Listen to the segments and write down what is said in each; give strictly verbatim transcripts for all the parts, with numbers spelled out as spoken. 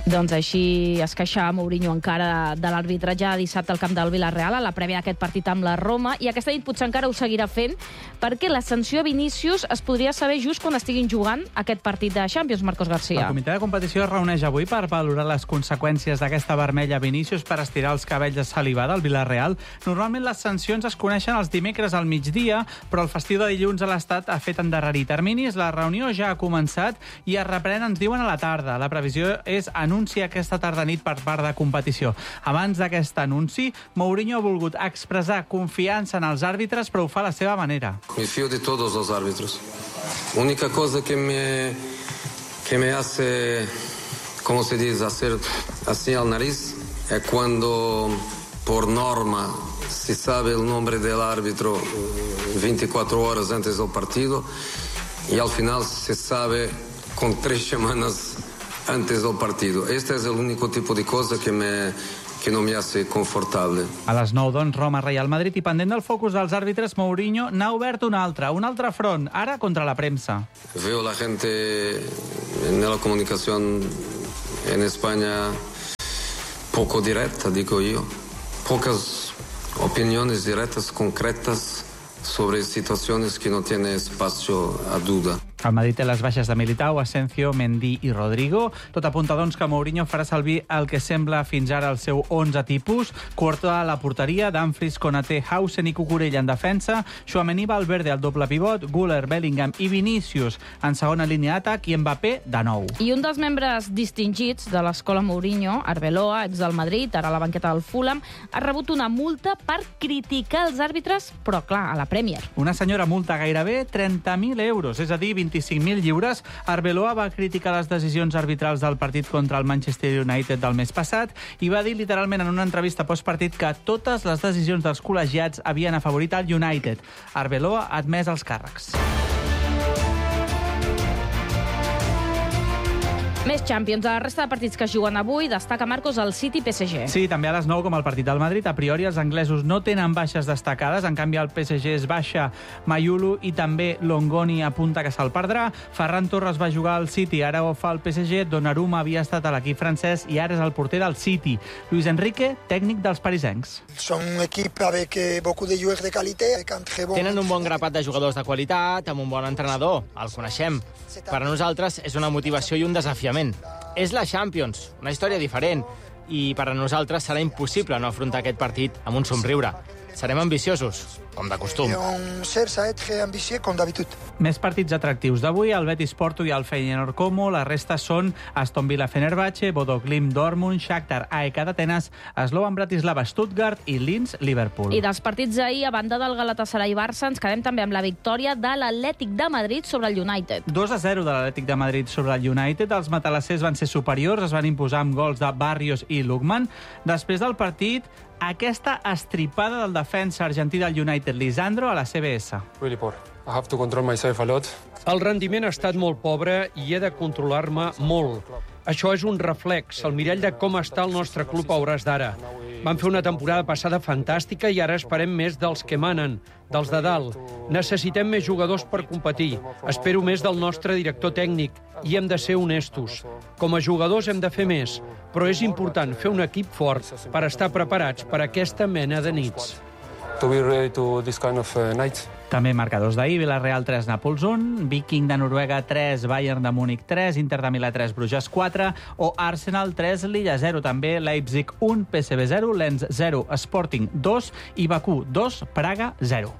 Doncs així es queixava Mourinho encara de l'arbitratge dissabte al camp del Villarreal, a la prèvia d'aquest partit amb la Roma, i aquesta nit potser encara ho seguirà fent, perquè la sanció a Vinícius es podria saber just quan estiguin jugant aquest partit de Champions, Marcos García. El comitè de competició es reuneix avui per valorar les conseqüències d'aquesta vermella a Vinícius per estirar els cabells de saliva del Villarreal. Normalment les sancions es coneixen els dimecres al migdia, però el festiu de dilluns a l'Estat ha fet endarrerir terminis. La reunió ja ha començat i es reprèn, ens diuen, a la tarda. La previsió és anunci aquesta tarda nit per part de competició. Abans d'aquest anunci, Mourinho ha volgut expressar confiança en els àrbitres, però ho fa a la seva manera. Me fío de todos los árbitros. Única cosa que me que me hace, como se dice, hacer así al nariz es cuando por norma se sabe el nombre del árbitro veinticuatro horas antes del partido y al final se sabe con tres semanas antes del partido. Este es el único tipo de cosa que me que no me hace confortable. A les nou, doncs, Roma, Real Madrid, i pendent del focus dels àrbitres, Mourinho n'ha obert un altre, un altre front, ara contra la premsa. Veo la gente en la comunicación en España poco directa, digo yo. Pocas opiniones directas, concretas, sobre situaciones que no tienen espacio a duda. El Madrid té les baixes de Militao, Asensio, Mendy i Rodrigo. Tot apunta, doncs, que Mourinho farà servir el que sembla fins ara el seu onze tipus. Courtois a la porteria, Dumfries, Konaté, Hausen i Cucurella en defensa, Tchouaméni, Valverde al doble pivot, Güler, Bellingham i Vinícius en segona línia d'atac i Mbappé de nou. I un dels membres distingits de l'escola Mourinho, Arbeloa, ex del Madrid, ara a la banqueta del Fulham, ha rebut una multa per criticar els àrbitres, però clar, a la Premier. Una senyora multa gairebé trenta mil euros, és a dir, vint-i-cinc mil lliures. Arbeloa va criticar les decisions arbitrals del partit contra el Manchester United del mes passat i va dir literalment en una entrevista postpartit que totes les decisions dels col·legiats havien afavorit el United. Arbeloa ha admès els càrrecs. Més Champions. A la resta de partits que es juguen avui destaca, Marcos, el City P S G. Sí, també a les nou, com el partit del Madrid. A priori, els anglesos no tenen baixes destacades. En canvi, el P S G es baixa Mayulu i també Longoni apunta que se'l perdrà. Ferran Torres va jugar al City, ara ho fa el P S G. Donnarumma havia estat a l'equip francès i ara és el porter del City. Luis Enrique, tècnic dels parisencs. Són un equip avec beaucoup de joueurs de qualitat. Tenen un bon grapat de jugadors de qualitat, amb un bon entrenador. El coneixem. Per a nosaltres és una motivació i un desafiament. És la Champions, una història diferent, i per a nosaltres serà impossible no afrontar aquest partit amb un somriure. Serem ambiciosos, com de costum. On cherche à être ambitieux, com d'habitude. Més partits atractius d'avui, el Betis Porto i el Feyenoord Como. La resta són Aston Villa Fenerbahce, Bodo Glimt Dortmund, Shakhtar A E K d'Atenes, Slovan Bratislava Stuttgart i Linz Liverpool. I dels partits d'ahir, a banda del Galatasaray Barça, ens quedem també amb la victòria de l'Atlètic de Madrid sobre el United. dos a zero de l'Atlètic de Madrid sobre el United. Els matalassers van ser superiors, es van imposar amb gols de Barrios i Lukman. Després del partit, aquesta estripada del defensa argentí del United, Lisandro, a la C B S. Really poor. I have to control myself a lot. El rendiment ha estat molt pobre i he de controlar-me molt. Això és un reflex, el mirall de com està el nostre club a hores d'ara. Vam fer una temporada passada fantàstica i ara esperem més dels que manen, dels de dalt. Necessitem més jugadors per competir. Espero més del nostre director tècnic i hem de ser honestos. Com a jugadors hem de fer més, però és important fer un equip fort per estar preparats per a aquesta mena de nits. To be ready to this kind of uh, nights. També marcadors d'ahir, Villarreal tres, Nàpols un, Viking de Noruega tres, Bayern de Múnich tres, Inter de Milà tres, Bruges quatre, o Arsenal tres, Lilla zero, també Leipzig un, P S V zero, Lens zero, Sporting dos i Bakú dos, Praga zero.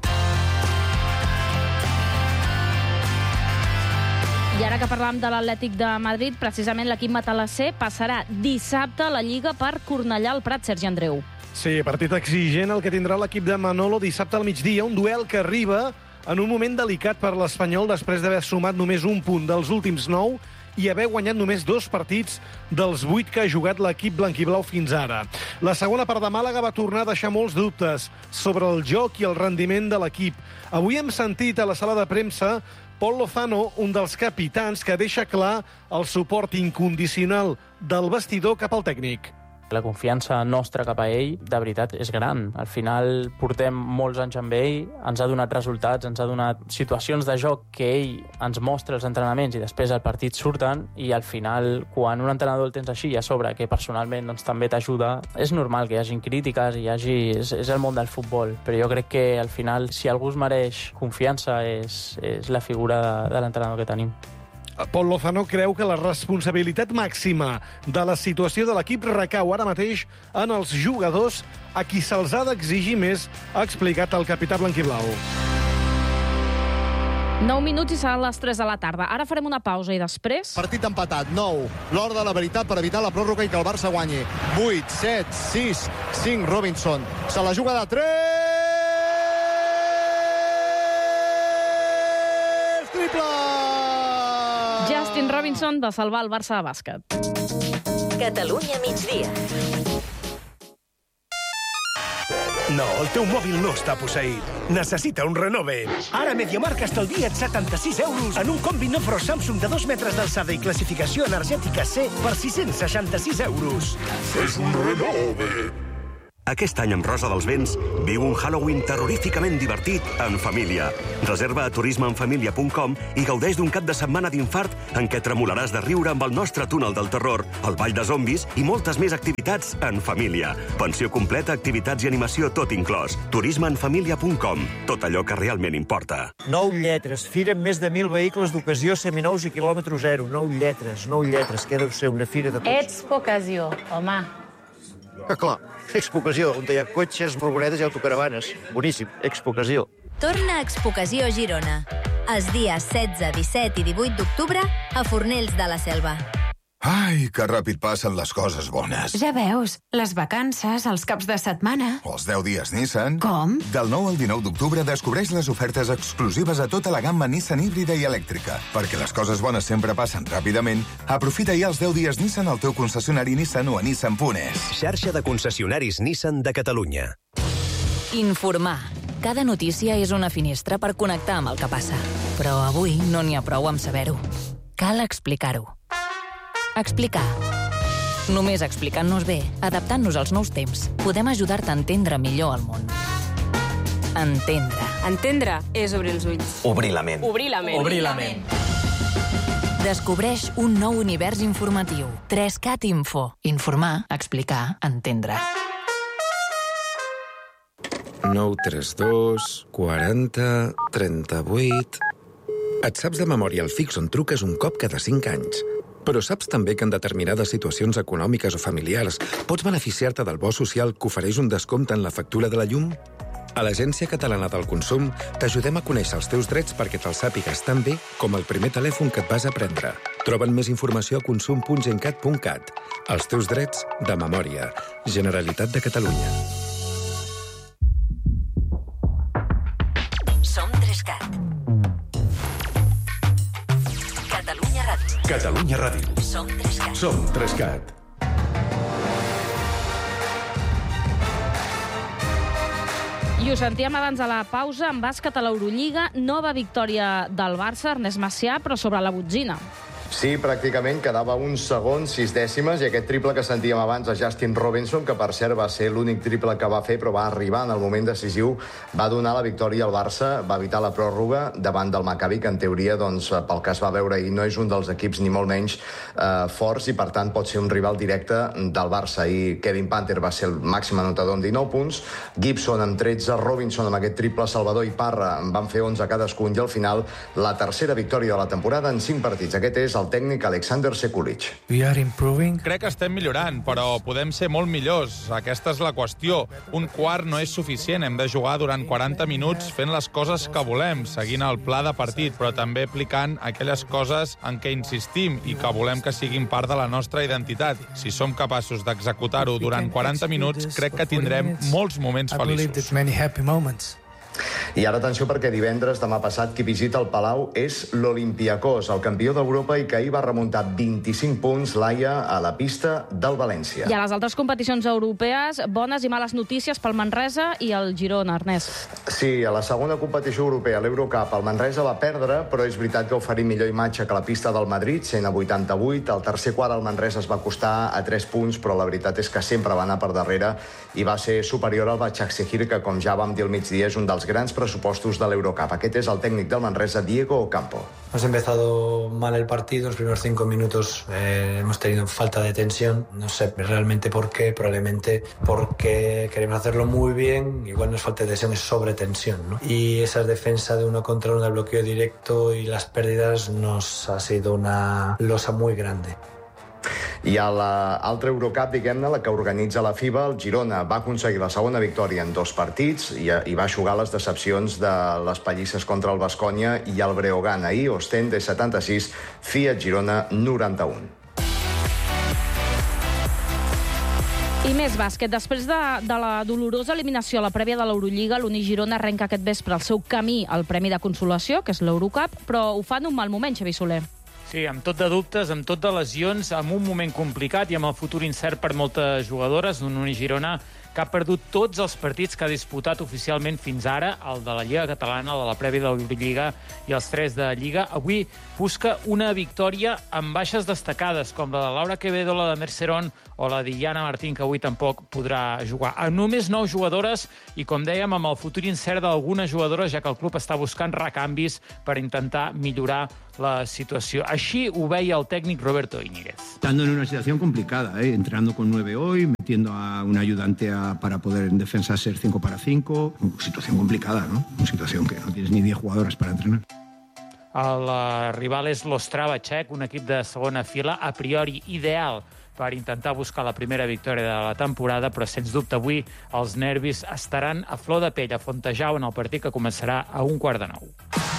I ara que parlàvem de l'Atlètic de Madrid, precisament l'equip matalasser passarà dissabte a la Lliga per Cornellà al Prat, Sergi Andreu. Sí, partit exigent el que tindrà l'equip de Manolo dissabte al migdia, un duel que arriba en un moment delicat per l'Espanyol després d'haver sumat només un punt dels últims nou i haver guanyat només dos partits dels vuit que ha jugat l'equip blanquiblau fins ara. La segona part de Màlaga va tornar a deixar molts dubtes sobre el joc i el rendiment de l'equip. Avui hem sentit a la sala de premsa Pol Lozano, un dels capitans, que deixa clar el suport incondicional del vestidor cap al tècnic. La confiança nostra cap a ell, de veritat, és gran. Al final portem molts anys amb ell, ens ha donat resultats, ens ha donat situacions de joc que ell ens mostra els entrenaments i després al partit surten, i al final, quan un entrenador el tens així i a sobre, que personalment doncs, també t'ajuda, és normal que hi hagi crítiques, i hi hagi... És, és el món del futbol, però jo crec que al final, si algú es mereix confiança, és, és la figura de, de l'entrenador que tenim. Pol Lozano creu que la responsabilitat màxima de la situació de l'equip recau ara mateix en els jugadors, a qui se'ls ha d'exigir més, ha explicat el capità blanquiblau. nou minuts i seran les tres de la tarda. Ara farem una pausa i després... Partit empatat, nou. L'hora de la veritat per evitar la pròrroga i que el Barça guanyi. vuit, set, sis, cinc, Robinson. Se la juga de tres! Triple! Justin Robinson va salvar el Barça de bàsquet. Catalunya migdia. No, el teu mòbil no està posseït. Necessita un renove. Ara MediaMarkt estalvia't setanta-sis euros en un combi Nofro Samsung de dos metres d'alçada i classificació energètica C per sis-cents seixanta-sis euros. És un renove. Aquest any amb Rosa dels Vents viu un Halloween terroríficament divertit en família. Reserva a turisme en família punt com i gaudeix d'un cap de setmana d'infart en què tremolaràs de riure amb el nostre túnel del terror, el ball de zombis i moltes més activitats en família. Pensió completa, activitats i animació tot inclòs. turisme en família punt com. Tot allò que realment importa. Nou lletres. Fira amb més de mil vehicles d'ocasió, seminous i quilòmetre zero. Nou lletres, nou lletres. Què deu ser una fira de tots? Expo Ocasió, home. Ah, clar. Expo Ocasió, on hi ha cotxes, furgonetes i autocaravanes. Boníssim, Expo Ocasió. Torna a Expo Ocasió Girona. Els dies setze, disset i divuit d'octubre a Fornells de la Selva. Ai, que ràpid passen les coses bones. Ja veus, les vacances, els caps de setmana... Els deu dies Nissan. Com? Del nou al dinou d'octubre descobreix les ofertes exclusives a tota la gamma Nissan híbrida i elèctrica. Perquè les coses bones sempre passen ràpidament, aprofita ja els deu dies Nissan al teu concessionari Nissan o a nissan punt es. Xarxa de concessionaris Nissan de Catalunya. Informar. Cada notícia és una finestra per connectar amb el que passa. Però avui no n'hi ha prou amb saber-ho. Cal explicar-ho. Explicar. Només explicant-nos bé, adaptant-nos als nous temps, podem ajudar-te a entendre millor el món. Entendre. Entendre és obrir els ulls. Obrir la ment. Obrir la ment. Obrir la ment. Descobreix un nou univers informatiu. tres cat Info. Informar, explicar, entendre. nou tres dos, quaranta, trenta-vuit... Et saps de memòria el fix on truques un cop cada cinc anys. Però saps també que en determinades situacions econòmiques o familiars pots beneficiar-te del bo social que ofereix un descompte en la factura de la llum? A l'Agència Catalana del Consum t'ajudem a conèixer els teus drets perquè te'ls sàpigues tan bé com el primer telèfon que et vas a prendre. Troba'n més informació a consum punt gencat punt cat. Els teus drets de memòria. Generalitat de Catalunya. Som tres cat. Catalunya Ràdio. Catalunya Ràdio. Som tres cat. Som tres cat. I ho sentíem abans de la pausa, en bàsquet a l'Eurolliga, nova victòria del Barça, Ernest Macià, però sobre la botzina. Sí, pràcticament quedava un segon, sis dècimes, i aquest triple que sentíem abans a Justin Robinson, que per cert va ser l'únic triple que va fer, però va arribar en el moment decisiu, va donar la victòria al Barça, va evitar la pròrroga davant del Maccabi, que en teoria, doncs, pel que es va veure ahir, no és un dels equips ni molt menys eh, forts, i per tant pot ser un rival directe del Barça. I Kevin Panther va ser el màxim anotador amb dinou punts, Gibson amb tretze, Robinson amb aquest triple, Salvador i Parra en van fer onze cadascun, i al final la tercera victòria de la temporada en cinc partits. Aquest és el tècnic Alexander Sekulic. We are improving. Crec que estem millorant, però podem ser molt millors. Aquesta és la qüestió. Un quart no és suficient. Hem de jugar durant quaranta minuts fent les coses que volem, seguint el pla de partit, però també aplicant aquelles coses en què insistim i que volem que siguin part de la nostra identitat. Si som capaços d'executar-ho durant quaranta minuts, crec que tindrem molts moments feliços. I ara atenció perquè divendres, demà passat, qui visita el Palau és l'Olympiacos, el campió d'Europa i que ahir va remuntar vint-i-cinc punts, Laia, a la pista del València. I a les altres competicions europees, bones i males notícies pel Manresa i el Girona, Ernest. Sí, a la segona competició europea, l'Eurocup, el Manresa va perdre, però és veritat que oferí millor imatge que la pista del Madrid, cent a vuitanta-vuit. El tercer quart al Manresa es va costar a tres punts, però la veritat és que sempre va anar per darrere i va ser superior al Başakşehir, que, com ja vam dir al migdia, és un dels grans pressupostos de l'Eurocup. Aquest és el tècnic del Manresa, Diego Ocampo. Hemos empezado mal el partido, los primeros cinco minutos eh, hemos tenido falta de tensión, no sé realmente por qué, probablemente porque queremos hacerlo muy bien, igual nos falta tensión, es sobre tensión, ¿no? Y esa defensa de uno contra uno, el bloqueo directo y las pérdidas nos ha sido una losa muy grande. I a l'altra Eurocup, diguem-ne, la que organitza la FIBA, el Girona va aconseguir la segona victòria en dos partits i, i va eixugar les decepcions de les pallisses contra el Baskonia i el Breogán. Ahir, Ostende setanta-sis, Fiat Girona noranta-un. I més bàsquet. Després de, de la dolorosa eliminació a la prèvia de l'Eurolliga, l'Uni Girona arrenca aquest vespre el seu camí al Premi de Consolació, que és l'Eurocup, però ho fa en un mal moment, Xavi Soler. Sí, amb tot de dubtes, amb tot de lesions, amb un moment complicat i amb el futur incert per moltes jugadores d'un Uni Girona que ha perdut tots els partits que ha disputat oficialment fins ara, el de la Lliga Catalana, el de la prèvia de l'Eurolliga i els tres de Lliga. Avui busca una victòria amb baixes destacades, com la de Laura Quevedo, la de Mercerón o la de Diana Martín, que avui tampoc podrà jugar. A només nou jugadores i, com dèiem, amb el futur incert d'algunes jugadores, ja que el club està buscant recanvis per intentar millorar la situació. Així ho veia el tècnic Roberto Íñiguez. Estando en una situación complicada, ¿eh? Entrenando con nueve hoy, metiendo a un ayudante a, para poder en defensa ser cinco para cinco. Situación complicada, ¿no? Una situación que no tienes ni diez jugadores para entrenar. El rival és l'Ostrava txec, un equip de segona fila, a priori ideal per intentar buscar la primera victòria de la temporada, però sens dubte avui els nervis estaran a flor de pell a Fontejau en el partit que començarà a un quart de nou.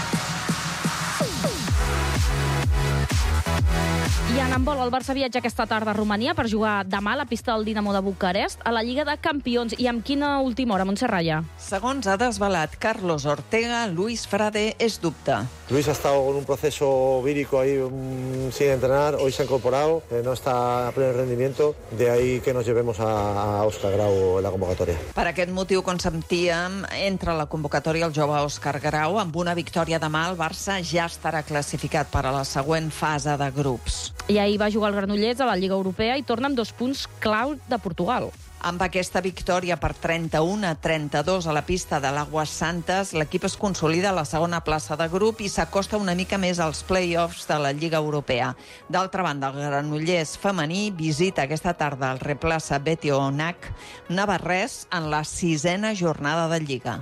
I en handbol, el Barça viatja aquesta tarda a Romania per jugar demà a la pista del Dinamo de Bucarest a la Lliga de Campions. I amb quina última hora, Montse Raya? Segons ha desvelat Carlos Ortega, Luis Frade és dubte. Luis ha estado con un proceso vírico ahí um, sin entrenar, hoy se ha incorporado, eh, no está a pleno rendimiento, de ahí que nos llevemos a, a Òscar Grau en la convocatòria. Per aquest motiu, com sentíem, entra a la convocatòria el jove Òscar Grau. Amb una victòria demà, el Barça ja estarà classificat per a la següent fase de grups. I ahir va jugar el Granollers a la Lliga Europea i torna amb dos punts clau de Portugal. Amb aquesta victòria per trenta-un a trenta-dos a la pista de l'Aguas Santes, l'equip es consolida a la segona plaça de grup i s'acosta una mica més als play-offs de la Lliga Europea. D'altra banda, el Granollers femení visita aquesta tarda el Replaça Betionac Navarrès en la sisena jornada de Lliga.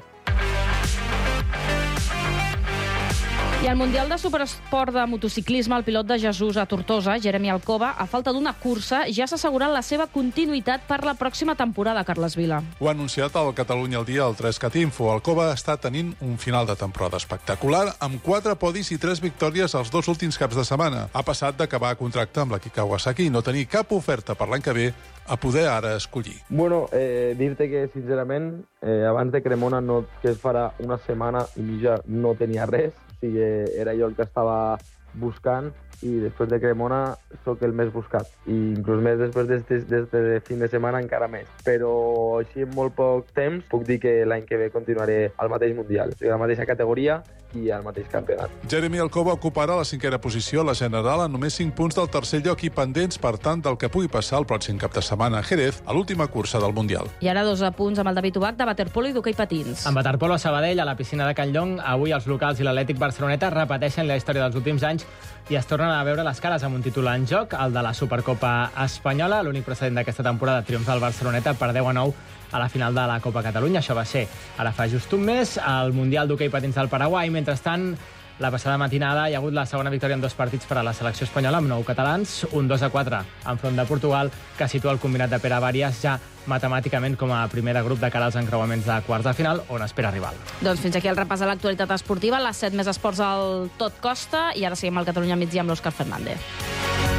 I al Mundial de Superesport de Motociclisme, el pilot de Jesús a Tortosa, Jeremy Alcoba, a falta d'una cursa, ja s'ha assegurat la seva continuïtat per la pròxima temporada, Carles Vila. Ho ha anunciat al Catalunya al dia el tres cat info. Alcoba està tenint un final de temporada espectacular, amb quatre podis i tres victòries els dos últims caps de setmana. Ha passat d'acabar contracte amb l'equip Kawasaki i no tenir cap oferta per l'any que ve a poder ara escollir. Bueno, eh, dir-te que, sincerament, eh, abans de Cremona, no, que es farà una setmana i mitja, no tenia res. O sigui, era jo el que estava buscant i després de Cremona sóc el més buscat. I inclús més després d'este de fin de setmana encara més. Però així en molt poc temps puc dir que l'any que ve continuaré al mateix Mundial. O sigui, a la mateixa categoria i al mateix campionat. Jeremy Alcoba ocuparà la cinquena posició a la general a només cinc punts del tercer lloc i pendents, per tant, del que pugui passar el pròxim cap de setmana a Jerez, a l'última cursa del Mundial. I ara dos apunts amb el David Ubach de waterpolo i d'hoquei patins. En waterpolo a Sabadell, a la piscina de Can Llong, avui els locals i l'Atlètic Barceloneta repeteixen la història dels últims anys i es tornen a veure les cares amb un títol en joc, el de la Supercopa Espanyola, l'únic precedent d'aquesta temporada, triomf del Barceloneta per deu a nou a la final de la Copa Catalunya. Això va ser ara fa just un mes, al Mundial d'hoquei patins del Paraguai. Mentrestant, la passada matinada hi ha hagut la segona victòria en dos partits per a la selecció espanyola amb nou catalans, un dos a quatre enfront de Portugal, que situa el combinat de Pere Bàries ja matemàticament com a primer de grup de cara als encreuaments de quarts de final, on espera rival. Doncs fins aquí el repàs de l'actualitat esportiva, les set més esports al Tot Costa, i ara seguim al Catalunya Migdia amb l'Òscar Fernández.